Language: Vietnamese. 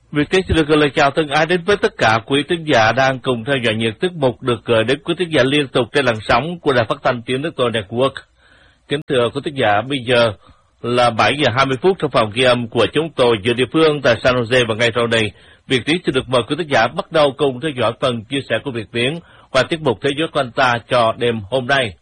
Việt Trí xin được gửi lời chào thân ái đến với tất cả quý thính giả đang cùng theo dõi những tiết mục được gửi đến quý thính giả liên tục trên làn sóng của Đài Phát thanh Tiếng Nước Tôi Network. Kính thưa quý thính giả, bây giờ là 7 giờ 20 phút trong phòng ghi âm của chúng tôi giữa địa phương tại San Jose, và ngay sau đây, Việt Trí xin được mời quý thính giả bắt đầu cùng theo dõi phần chia sẻ của Việt Tiến qua tiết mục Thế giới của anh ta cho đêm hôm nay.